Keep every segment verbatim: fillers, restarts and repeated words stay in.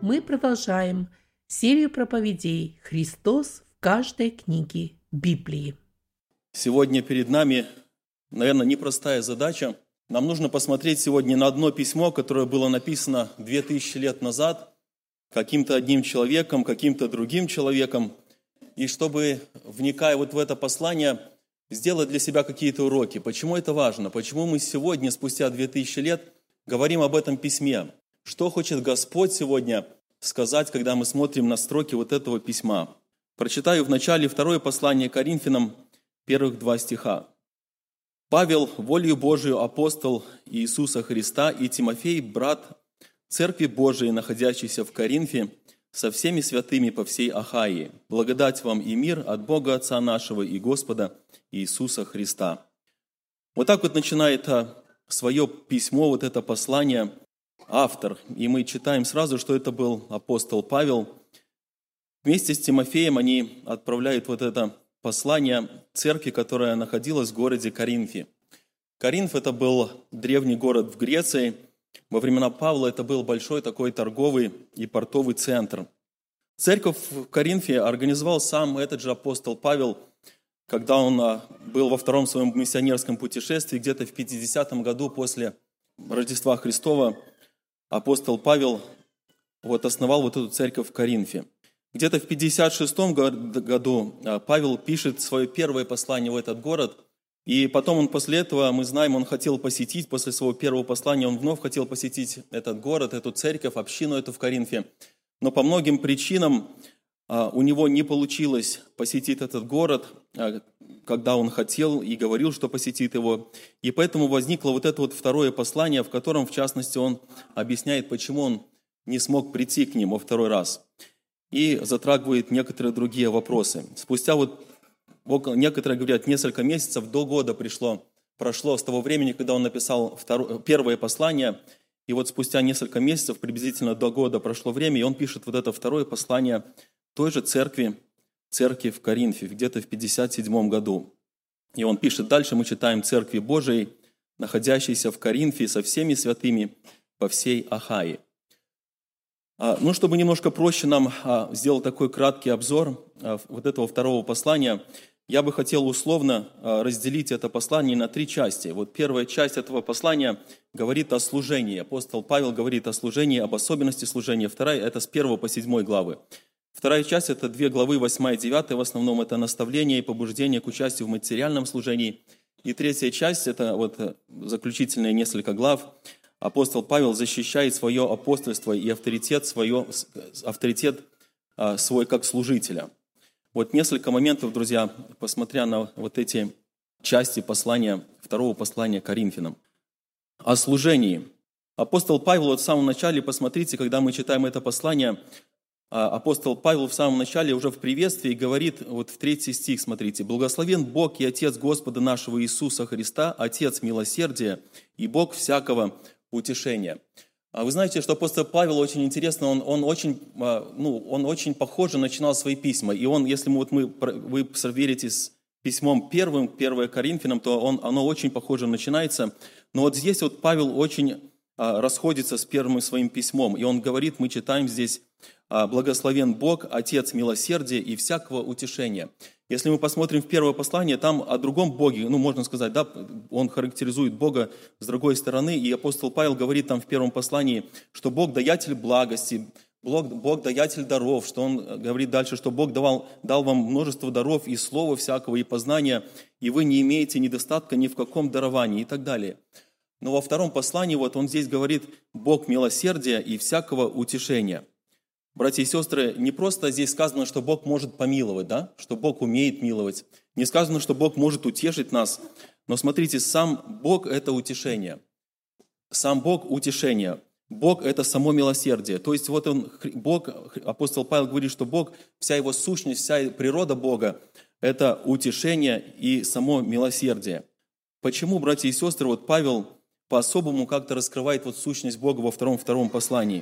мы продолжаем серию проповедей «Христос в каждой книге Библии». Сегодня перед нами, наверное, непростая задача. Нам нужно посмотреть сегодня на одно письмо, которое было написано две тысячи лет назад каким-то одним человеком, каким-то другим человеком. И чтобы, вникая вот в это послание, сделать для себя какие-то уроки. Почему это важно? Почему мы сегодня, спустя две тысячи лет, говорим об этом письме? Что хочет Господь сегодня сказать, когда мы смотрим на строки вот этого письма? Прочитаю в начале второе послание Коринфянам, первых два стиха. «Павел, волею Божию апостол Иисуса Христа, и Тимофей, брат Церкви Божией, находящейся в Коринфе, со всеми святыми по всей Ахаии. Благодать вам и мир от Бога Отца нашего и Господа Иисуса Христа». Вот так вот начинает свое письмо, вот это послание, автор. И мы читаем сразу, что это был апостол Павел. Вместе с Тимофеем они отправляют вот это послание церкви, которая находилась в городе Коринфе. Коринф – это был древний город в Греции. Во времена Павла это был большой такой торговый и портовый центр. Церковь в Коринфе организовал сам этот же апостол Павел, когда он был во втором своем миссионерском путешествии, где-то в пятидесятом году после Рождества Христова, апостол Павел вот основал вот эту церковь в Коринфе. Где-то в пятьдесят шестом году Павел пишет свое первое послание в этот город, и потом он после этого, мы знаем, он хотел посетить, после своего первого послания он вновь хотел посетить этот город, эту церковь, общину эту в Коринфе. Но по многим причинам у него не получилось посетить этот город, когда он хотел и говорил, что посетит его. И поэтому возникло вот это вот второе послание, в котором, в частности, он объясняет, почему он не смог прийти к ним во второй раз. И затрагивает некоторые другие вопросы. Спустя вот, около, некоторые говорят, несколько месяцев до года пришло, прошло с того времени, когда он написал второе, первое послание. И вот спустя несколько месяцев, приблизительно до года прошло время, и он пишет вот это второе послание той же церкви, церкви в Коринфе, где-то в пятьдесят седьмом году. И он пишет дальше, мы читаем: «Церкви Божией, находящейся в Коринфе со всеми святыми по всей Ахаии». Ну, чтобы немножко проще нам сделать такой краткий обзор вот этого второго послания, я бы хотел условно разделить это послание на три части. Вот первая часть этого послания говорит о служении. Апостол Павел говорит о служении, об особенности служения. Вторая – это с первой по седьмой главы. Вторая часть – это две главы, восьмая и девятая. В основном это наставление и побуждение к участию в материальном служении. И третья часть – это вот заключительные несколько глав. Апостол Павел защищает свое апостольство и авторитет, свое, авторитет свой как служителя. Вот несколько моментов, друзья, посмотря на вот эти части послания, второго послания Коринфянам. О служении. Апостол Павел вот в самом начале, посмотрите, когда мы читаем это послание, апостол Павел в самом начале уже в приветствии говорит, вот в третий стих, смотрите: «Благословен Бог и Отец Господа нашего Иисуса Христа, Отец милосердия и Бог всякого утешения». Вы знаете, что апостол Павел очень интересно, он, он, очень, ну, он очень похоже начинал свои письма. И он, если мы, вот мы, вы сверите с письмом первым, первое Коринфянам, то он, оно очень похоже начинается. Но вот здесь вот Павел очень расходится с первым своим письмом. И он говорит, мы читаем здесь: «Благословен Бог, Отец милосердия и всякого утешения». Если мы посмотрим в первое послание, там о другом Боге, ну, можно сказать, да, он характеризует Бога с другой стороны, и апостол Павел говорит там в первом послании, что Бог даятель благости, Бог, Бог даятель даров, что он говорит дальше, что Бог давал, дал вам множество даров и слова всякого, и познания, и вы не имеете недостатка ни в каком даровании, и так далее. Но во втором послании вот он здесь говорит: «Бог милосердия и всякого утешения». Братья и сестры, не просто здесь сказано, что Бог может помиловать, да? Что Бог умеет миловать. Не сказано, что Бог может утешить нас. Но смотрите, сам Бог – это утешение. Сам Бог – утешение. Бог – это само милосердие. То есть вот он, Бог, апостол Павел говорит, что Бог, вся его сущность, вся природа Бога – это утешение и само милосердие. Почему, братья и сестры, вот Павел по-особому как-то раскрывает вот сущность Бога во втором, втором послании?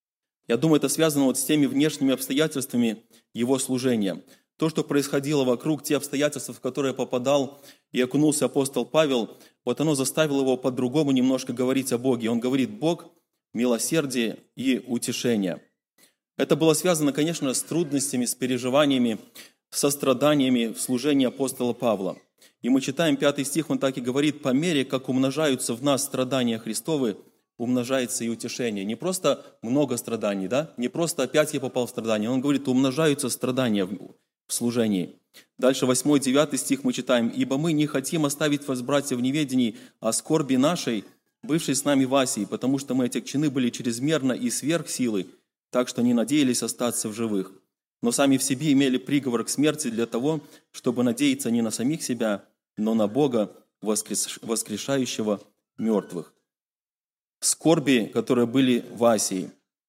Я думаю, это связано вот с теми внешними обстоятельствами его служения. То, что происходило вокруг, те обстоятельства, в которые попадал и окунулся апостол Павел, вот оно заставило его по-другому немножко говорить о Боге. Он говорит: Бог – милосердие и утешение. Это было связано, конечно, с трудностями, с переживаниями, со страданиями в служении апостола Павла. И мы читаем пятый стих, он так и говорит: «По мере, как умножаются в нас страдания Христовы, умножается и утешение». Не просто много страданий, да? Не просто опять я попал в страдания. Он говорит, умножаются страдания в служении. Дальше восьмой, девятый стих мы читаем: «Ибо мы не хотим оставить вас, братья, в неведении о скорби нашей, бывшей с нами в Асии, потому что мы отягчены были чрезмерно и сверх силы, так что не надеялись остаться в живых. Но сами в себе имели приговор к смерти для того, чтобы надеяться не на самих себя, но на Бога, воскрес... воскрешающего мертвых». Скорби, которые были в Асии.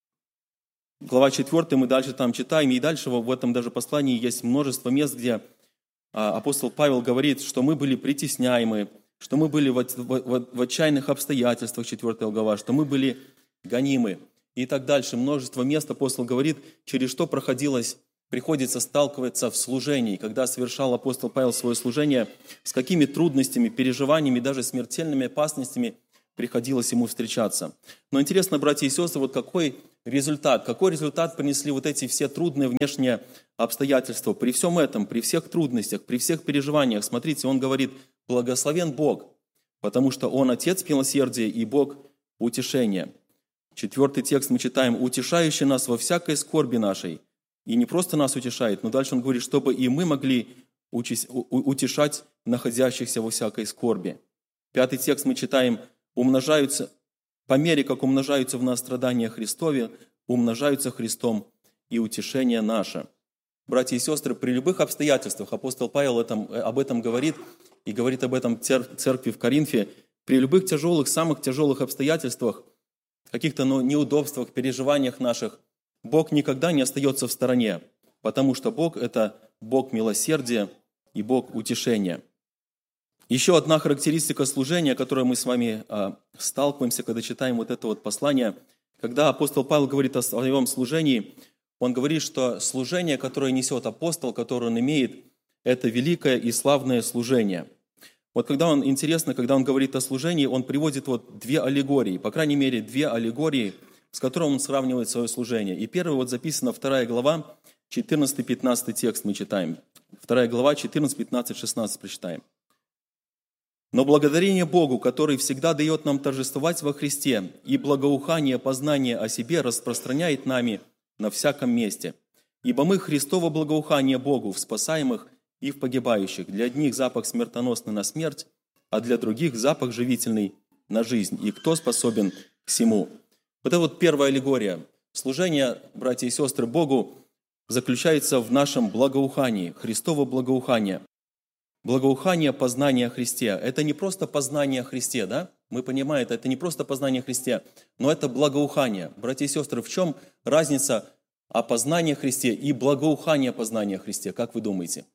Глава четвёртая, мы дальше там читаем, и дальше в этом даже послании есть множество мест, где апостол Павел говорит, что мы были притесняемы, что мы были в, в, в отчаянных обстоятельствах, четвёртая глава, что мы были гонимы. И так дальше. Множество мест апостол говорит, через что проходилось, приходится сталкиваться в служении, когда совершал апостол Павел свое служение, с какими трудностями, переживаниями, даже смертельными опасностями приходилось ему встречаться. Но интересно, братья и сестры, вот какой результат, какой результат принесли вот эти все трудные внешние обстоятельства. При всем этом, при всех трудностях, при всех переживаниях, смотрите, он говорит: «Благословен Бог, потому что Он Отец милосердия и Бог утешения». Четвертый текст мы читаем: «Утешающий нас во всякой скорби нашей». И не просто нас утешает, но дальше он говорит, чтобы и мы могли утешать находящихся во всякой скорби. Пятый текст мы читаем: «Умножаются, по мере, как умножаются в нас страдания Христове, умножаются Христом и утешение наше». Братья и сестры, при любых обстоятельствах, апостол Павел этом, об этом говорит, и говорит об этом церкви в Коринфе, при любых тяжелых, самых тяжелых обстоятельствах, каких-то ну, неудобствах, переживаниях наших, Бог никогда не остается в стороне, потому что Бог – это Бог милосердия и Бог утешения. Еще одна характеристика служения, которой мы с вами а, сталкиваемся, когда читаем вот это вот послание, когда апостол Павел говорит о своем служении, он говорит, что служение, которое несет апостол, которое он имеет, это великое и славное служение. Вот когда он, интересно, когда он говорит о служении, он приводит вот две аллегории, по крайней мере, две аллегории, с которыми он сравнивает свое служение. И первая вот записана вторая глава, четырнадцатый-пятнадцатый текст мы читаем. Вторая глава, четырнадцать, пятнадцать, шестнадцать прочитаем. «Но благодарение Богу, который всегда дает нам торжествовать во Христе, и благоухание познания о себе распространяет нами на всяком месте. Ибо мы Христово благоухание Богу в спасаемых и в погибающих. Для одних запах смертоносный на смерть, а для других запах живительный на жизнь. И кто способен к всему?» Вот это вот первая аллегория. Служение, братья и сестры, Богу заключается в нашем благоухании, Христово благоухание. Благоухание познания о Христе. Это не просто познание о Христе, да? Мы понимаем, это не просто познание о Христе, но это благоухание. Братья и сестры, в чем разница о познании о Христе и благоухание познания о Христе? Как вы думаете?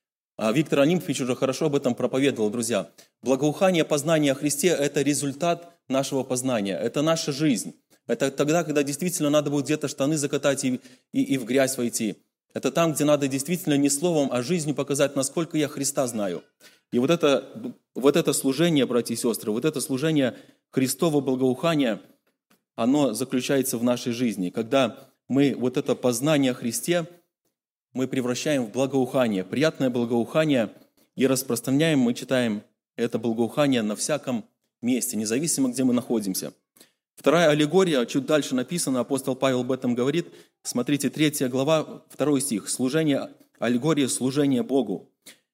А Виктор Анимфович уже хорошо об этом проповедовал, друзья. Благоухание познания о Христе – это результат нашего познания, это наша жизнь. Это тогда, когда действительно надо будет где-то штаны закатать и, и, и в грязь войти. Это там, где надо действительно не словом, а жизнью показать, насколько я Христа знаю. И вот это, вот это служение, братья и сестры, вот это служение Христова благоухания, оно заключается в нашей жизни. Когда мы вот это познание о Христе, мы превращаем в благоухание, приятное благоухание, и распространяем, мы читаем это благоухание на всяком месте, независимо, где мы находимся. Вторая аллегория, чуть дальше написано, апостол Павел об этом говорит. Смотрите, третья глава, второй стих. Служение, аллегория служения Богу.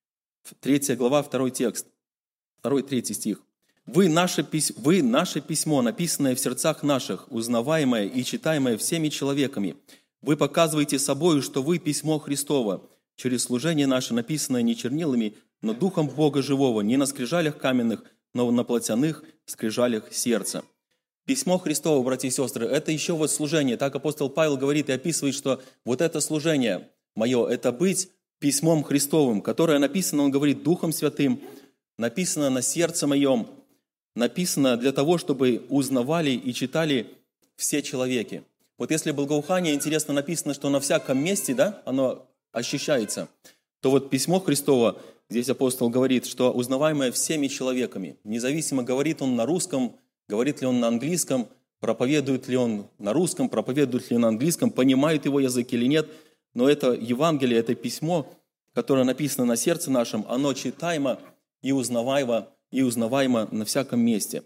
Третья глава, второй текст. Второй, третий стих. «Вы наше, пись... Вы наше письмо, написанное в сердцах наших, узнаваемое и читаемое всеми человеками. Вы показываете собою, что вы письмо Христово, через служение наше, написанное не чернилами, но Духом Бога живого, не на скрижалях каменных, но на плотяных скрижалях сердца». Письмо Христово, братья и сестры, это еще вот служение. Так апостол Павел говорит и описывает, что вот это служение мое, это быть письмом Христовым, которое написано, он говорит, Духом Святым, написано на сердце моем, написано для того, чтобы узнавали и читали все человеки. Вот если благоухание, интересно, написано, что на всяком месте, да, оно ощущается, то вот письмо Христово, здесь апостол говорит, что узнаваемое всеми человеками, независимо, говорит он на русском, говорит ли он на английском, проповедует ли он на русском, проповедует ли на английском, понимает его язык или нет, но это Евангелие, это письмо, которое написано на сердце нашем, оно читаемо и узнаваемо, и узнаваемо на всяком месте.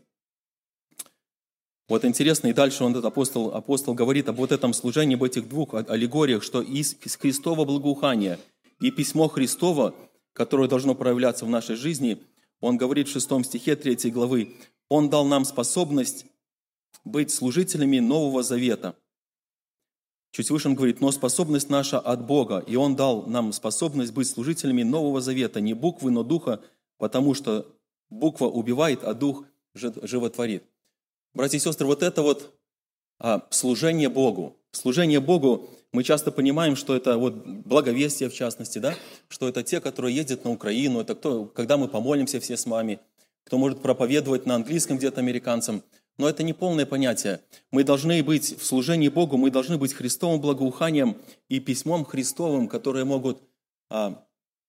Вот интересно, и дальше он, этот апостол, апостол говорит об вот этом служении, об этих двух аллегориях, что из Христова благоухания и письмо Христово, которое должно проявляться в нашей жизни, он говорит в шестом стихе третьей главы, он дал нам способность быть служителями Нового Завета. Чуть выше он говорит, но способность наша от Бога, и он дал нам способность быть служителями Нового Завета, не буквы, но духа, потому что буква убивает, а дух животворит. Братья и сестры, вот это вот а, служение Богу. Служение Богу, мы часто понимаем, что это вот благовестие в частности, да? Что это те, которые ездят на Украину, это кто, когда мы помолимся все с вами, кто может проповедовать на английском где-то американцам. Но это не полное понятие. Мы должны быть в служении Богу, мы должны быть Христовым благоуханием и письмом Христовым, которые могут а,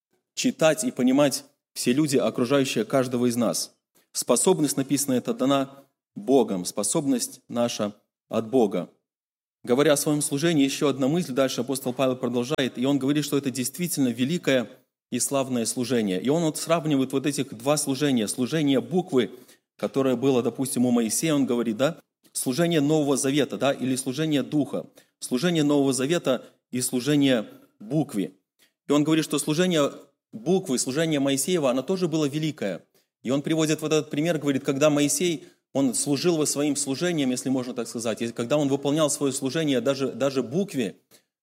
читать и понимать все люди, окружающие каждого из нас. Способность, написано, это дана Богом, способность наша от Бога. Говоря о своем служении, еще одна мысль, дальше апостол Павел продолжает, и он говорит, что это действительно великое и славное служение. И он вот сравнивает вот этих два служения. Служение буквы, которое было, допустим, у Моисея, он говорит, да, служение Нового Завета, да, или служение Духа. Служение Нового Завета и служение букве. И он говорит, что служение буквы, служение Моисеева, оно тоже было великое. И он приводит вот этот пример, говорит, когда Моисей, он служил во своим служением, если можно так сказать, и когда он выполнял свое служение даже, даже букве,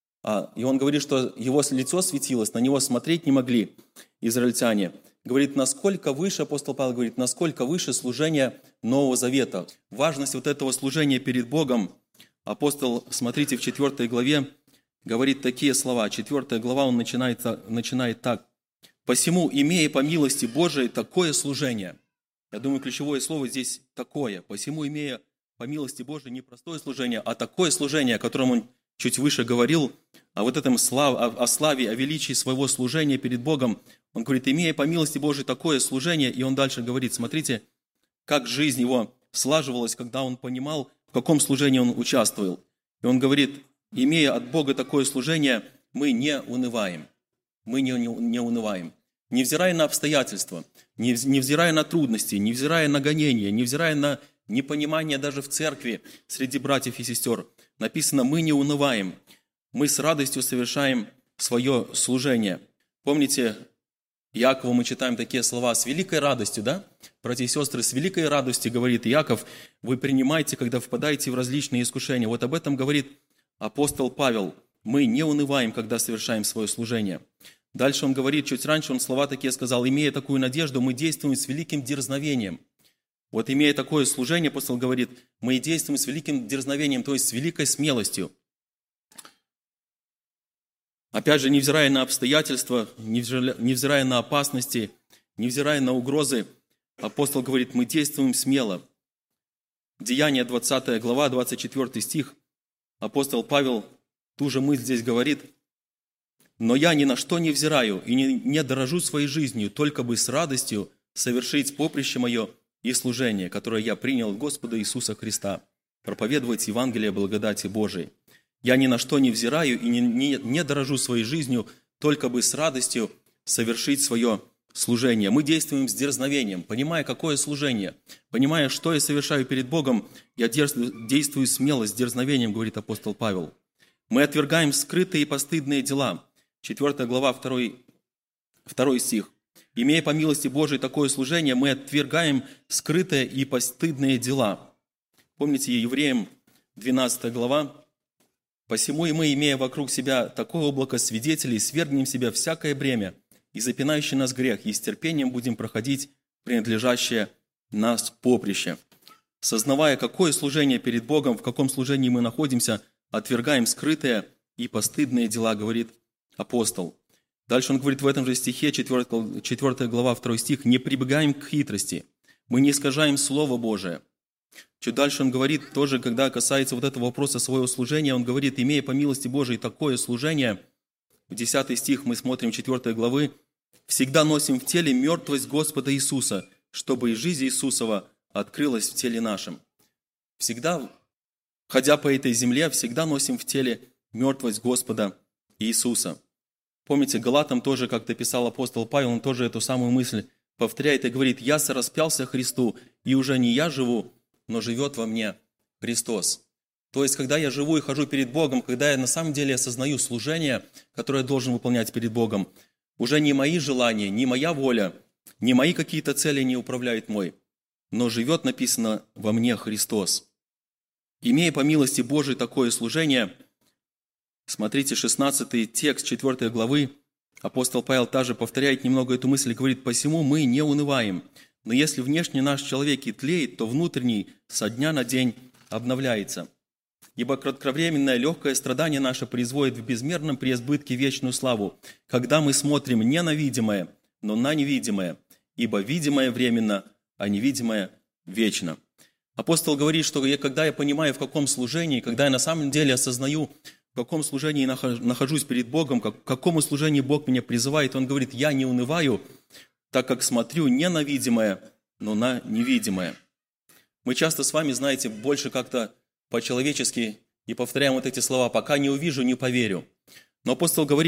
а, и он говорит, что его лицо светилось, на него смотреть не могли израильтяне. Говорит, насколько выше, апостол Павел говорит, насколько выше служение Нового Завета. Важность вот этого служения перед Богом. Апостол, смотрите, в четвёртой главе говорит такие слова. Четвёртая глава, он начинает, начинает так. «Посему, имея по милости Божией такое служение». Я думаю, ключевое слово здесь «такое». «Посему, имея по милости Божией не простое служение, а такое служение», о котором он чуть выше говорил, о вот этом слав, о, о славе, о величии своего служения перед Богом. Он говорит, имея по милости Божией такое служение, и он дальше говорит, смотрите, как жизнь его слаживалась, когда он понимал, в каком служении он участвовал. И он говорит, имея от Бога такое служение, мы не унываем. Мы не, не, не унываем. Невзирая на обстоятельства, невзирая на трудности, невзирая на гонения, невзирая на непонимание даже в церкви среди братьев и сестер, написано, мы не унываем. Мы с радостью совершаем свое служение. Помните, Иакову мы читаем такие слова с великой радостью, да? Братья и сестры, с великой радостью, говорит Иаков, вы принимаете, когда впадаете в различные искушения. Вот об этом говорит апостол Павел. Мы не унываем, когда совершаем свое служение. Дальше он говорит, чуть раньше он слова такие сказал, имея такую надежду, мы действуем с великим дерзновением. Вот имея такое служение, апостол говорит, мы действуем с великим дерзновением, то есть с великой смелостью. Опять же, невзирая на обстоятельства, невзирая на опасности, невзирая на угрозы, апостол говорит, мы действуем смело. Деяния двадцатая глава, двадцать четвёртый стих, апостол Павел ту же мысль здесь говорит, «Но я ни на что не взираю и не, не дорожу своей жизнью, только бы с радостью совершить поприще мое и служение, которое я принял от Господа Иисуса Христа, проповедовать Евангелие благодати Божией. Я ни на что не взираю и не, не, не дорожу своей жизнью, только бы с радостью совершить свое служение». Мы действуем с дерзновением, понимая, какое служение, понимая, что я совершаю перед Богом, я действую смело, с дерзновением, говорит апостол Павел. Мы отвергаем скрытые и постыдные дела. Четвёртая глава, второй, второй стих. «Имея по милости Божией такое служение, мы отвергаем скрытые и постыдные дела». Помните, Евреям двенадцатая глава. «Посему и мы, имея вокруг себя такое облако свидетелей, свергнем себя всякое бремя и запинающий нас грех, и с терпением будем проходить принадлежащее нас поприще». Сознавая, какое служение перед Богом, в каком служении мы находимся, отвергаем скрытые и постыдные дела, говорит апостол. Дальше он говорит в этом же стихе, четвёртая глава, второй стих, «Не прибегаем к хитрости, мы не искажаем Слово Божие». Чуть дальше он говорит, тоже, когда касается вот этого вопроса своего служения, он говорит, имея по милости Божией такое служение, в десятый стих мы смотрим четвёртой главы, «Всегда носим в теле мертвость Господа Иисуса, чтобы и жизнь Иисусова открылась в теле нашем». Всегда ходя по этой земле, всегда носим в теле мертвость Господа Иисуса. Помните, Галатам тоже, как-то писал апостол Павел, он тоже эту самую мысль повторяет и говорит: «Я сораспялся Христу, и уже не я живу, но живет во мне Христос». То есть, когда я живу и хожу перед Богом, когда я на самом деле осознаю служение, которое я должен выполнять перед Богом, уже не мои желания, не моя воля, не мои какие-то цели не управляют мной, но живет, написано, во мне Христос. Имея по милости Божией такое служение, смотрите, шестнадцатый текст четвёртой главы, апостол Павел также повторяет немного эту мысль и говорит: «Посему мы не унываем, но если внешне наш человек и тлеет, то внутренний со дня на день обновляется. Ибо кратковременное легкое страдание наше производит в безмерном преизбытке вечную славу, когда мы смотрим не на видимое, но на невидимое, ибо видимое временно, а невидимое вечно». Апостол говорит, что я, когда я понимаю, в каком служении, когда я на самом деле осознаю, в каком служении нахожусь перед Богом, к какому служению Бог меня призывает, он говорит: «Я не унываю, так как смотрю не на видимое, но на невидимое». Мы часто с вами, знаете, больше как-то по-человечески и повторяем вот эти слова: «Пока не увижу, не поверю». Но апостол говорит,